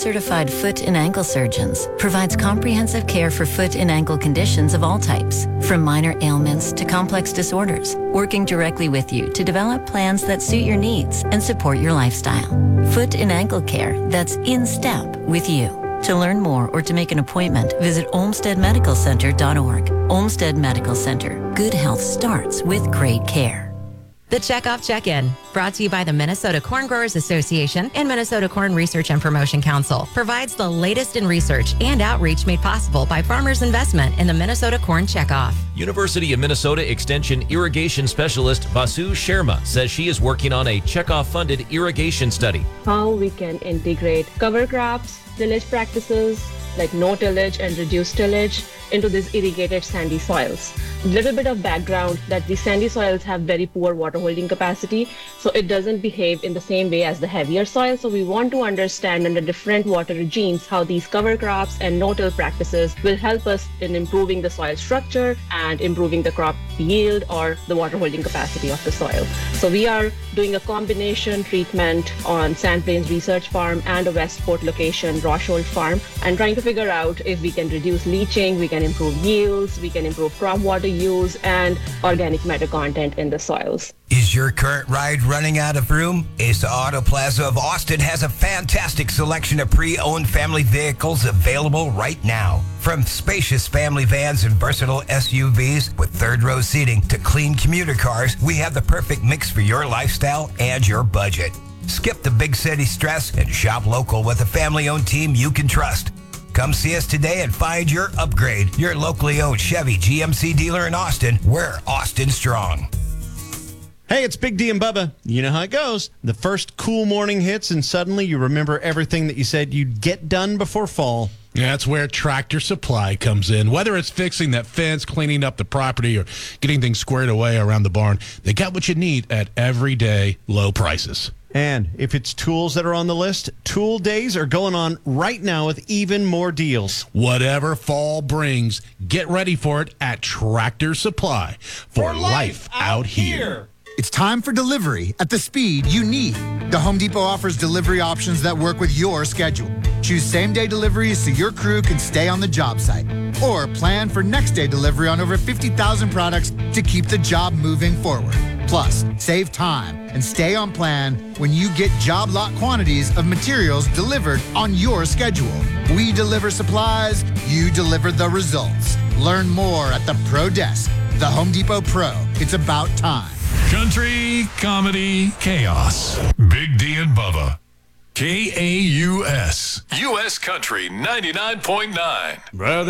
board-certified foot and ankle surgeons, provides comprehensive care for foot and ankle conditions of all types, from minor ailments to complex disorders, working directly with you to develop plans that suit your needs and support your lifestyle. Foot and ankle care that's in step with you. To learn more or to make an appointment, visit olmstedmedicalcenter.org. Olmsted Medical Center. Good health starts with great care. The Checkoff Check-In, brought to you by the Minnesota Corn Growers Association and Minnesota Corn Research and Promotion Council, provides the latest in research and outreach made possible by farmers' investment in the Minnesota Corn Checkoff. University of Minnesota Extension irrigation specialist Vasu Sharma says she is working on a Checkoff-funded irrigation study. How we can integrate cover crops, tillage practices like no tillage and reduced tillage into these irrigated sandy soils. A little bit of background that the sandy soils have very poor water holding capacity, so it doesn't behave in the same way as the heavier soil. So we want to understand under different water regimes how these cover crops and no-till practices will help us in improving the soil structure and improving the crop yield or the water holding capacity of the soil. So we are doing a combination treatment on Sand Plains Research Farm and a Westport location, Roshold Farm, and trying to figure out if we can reduce leaching, we can improve yields, we can improve crop water use, and organic matter content in the soils. Is your current ride running out of room? Asa Auto Plaza of Austin has a fantastic selection of pre-owned family vehicles available right now. From spacious family vans and versatile SUVs with third-row seating to clean commuter cars, we have the perfect mix for your lifestyle and your budget. Skip the big city stress and shop local with a family-owned team you can trust. Come see us today and find your upgrade. Your locally owned Chevy GMC dealer in Austin. We're Austin strong. Hey, it's Big D and Bubba. You know how it goes. The first cool morning hits, and suddenly you remember everything that you said you'd get done before fall. Yeah, that's where Tractor Supply comes in. Whether it's fixing that fence, cleaning up the property, or getting things squared away around the barn, they got what you need at everyday low prices. And if it's tools that are on the list, Tool Days are going on right now with even more deals. Whatever fall brings, get ready for it at Tractor Supply for life out here. It's time for delivery at the speed you need. The Home Depot offers delivery options that work with your schedule. Choose same-day deliveries so your crew can stay on the job site. Or plan for next-day delivery on over 50,000 products to keep the job moving forward. Plus, save time and stay on plan when you get job lot quantities of materials delivered on your schedule. We deliver supplies, you deliver the results. Learn more at the Pro Desk. The Home Depot Pro. It's about time. Country, comedy, chaos. Big D and Bubba. KAUS. U.S. Country 99.9. Brother.